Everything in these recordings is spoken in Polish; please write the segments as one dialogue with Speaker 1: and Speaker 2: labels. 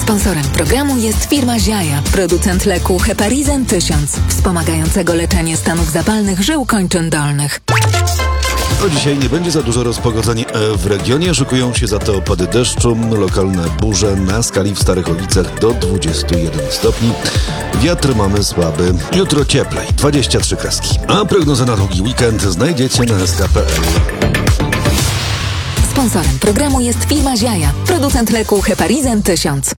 Speaker 1: Sponsorem programu jest firma Ziaja, producent leku Heparizin 1000, wspomagającego leczenie stanów zapalnych żył kończyn dolnych.
Speaker 2: No dzisiaj nie będzie za dużo rozpogodzeń w regionie. Szykują się za to opady deszczu, lokalne burze na skali w Starechowicach do 21 stopni. Wiatr mamy słaby. Jutro cieplej, 23 kreski. A prognozę na długi weekend znajdziecie na sk.pl.
Speaker 1: Sponsorem programu jest firma Ziaja, producent leku Heparizin 1000.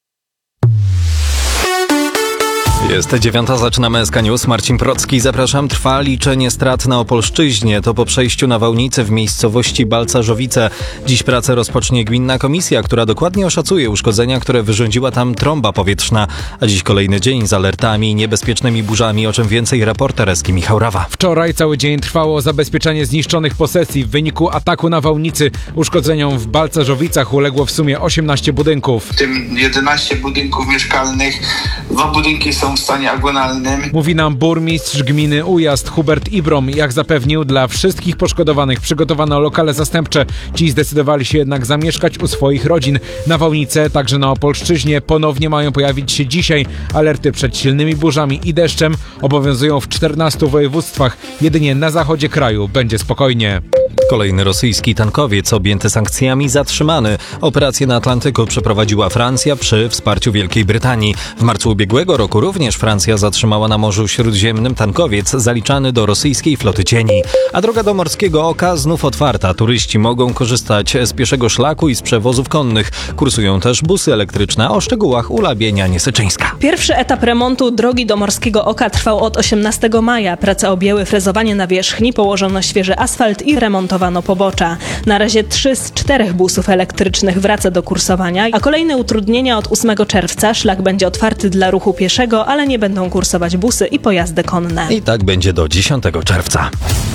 Speaker 3: Jest 9:00, zaczynamy SK News. Marcin Procki, zapraszam. Trwa liczenie strat na Opolszczyźnie. To po przejściu nawałnicy w miejscowości Balcarzowice. Dziś pracę rozpocznie gminna komisja, która dokładnie oszacuje uszkodzenia, które wyrządziła tam trąba powietrzna. A dziś kolejny dzień z alertami i niebezpiecznymi burzami, o czym więcej reporter Eski Michał Rawa.
Speaker 4: Wczoraj cały dzień trwało zabezpieczanie zniszczonych posesji. W wyniku ataku nawałnicy uszkodzeniom w Balcarzowicach uległo w sumie 18 budynków.
Speaker 5: W tym 11 budynków mieszkalnych, 2 budynki są w stanie agonalnym.
Speaker 4: Mówi nam burmistrz gminy Ujazd Hubert Ibrom. Jak zapewnił, dla wszystkich poszkodowanych przygotowano lokale zastępcze. Ci zdecydowali się jednak zamieszkać u swoich rodzin. Nawałnice, także na Opolszczyźnie, ponownie mają pojawić się dzisiaj. Alerty przed silnymi burzami i deszczem obowiązują w 14 województwach. Jedynie na zachodzie kraju będzie spokojnie.
Speaker 3: Kolejny rosyjski tankowiec objęty sankcjami zatrzymany. Operację na Atlantyku przeprowadziła Francja przy wsparciu Wielkiej Brytanii. W marcu ubiegłego roku również Francja zatrzymała na Morzu Śródziemnym tankowiec zaliczany do rosyjskiej floty cieni. A droga do Morskiego Oka znów otwarta. Turyści mogą korzystać z pieszego szlaku i z przewozów konnych. Kursują też busy elektryczne. O szczegółach Ula Bienia-Niesyczyńska.
Speaker 6: Pierwszy etap remontu drogi do Morskiego Oka trwał od 18 maja. Prace objęły frezowanie nawierzchni, położono świeży asfalt i remontowano pobocza. Na razie 3 z 4 busów elektrycznych wraca do kursowania, a kolejne utrudnienia od 8 czerwca. Szlak będzie otwarty dla ruchu pieszego, ale nie będą kursować busy i pojazdy konne.
Speaker 3: I tak będzie do 10 czerwca.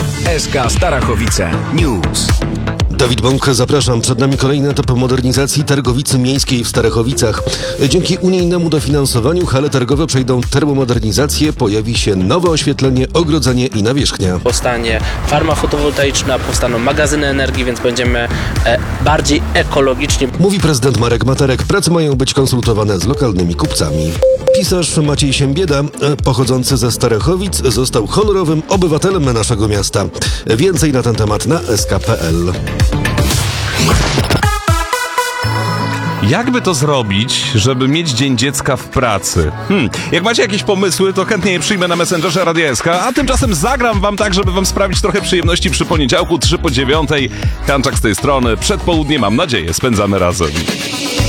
Speaker 7: SK Starachowice News.
Speaker 2: Dawid Bąk, zapraszam. Przed nami kolejny etap modernizacji targowicy miejskiej w Starechowicach. Dzięki unijnemu dofinansowaniu hale targowe przejdą termomodernizację, pojawi się nowe oświetlenie, ogrodzenie i nawierzchnia.
Speaker 8: Powstanie farma fotowoltaiczna, powstaną magazyny energii, więc będziemy bardziej ekologiczni.
Speaker 2: Mówi prezydent Marek Materek. Prace mają być konsultowane z lokalnymi kupcami. Pisarz Maciej Siembieda, pochodzący ze Starechowic, został honorowym obywatelem naszego miasta. Więcej na ten temat na sk.pl.
Speaker 9: Jakby to zrobić, żeby mieć Dzień Dziecka w pracy? Jak macie jakieś pomysły, to chętnie je przyjmę na Messengerze Radia SK, a tymczasem zagram wam tak, żeby wam sprawić trochę przyjemności przy poniedziałku 8:55. Hanczak z tej strony. Przed południem, mam nadzieję, spędzamy razem.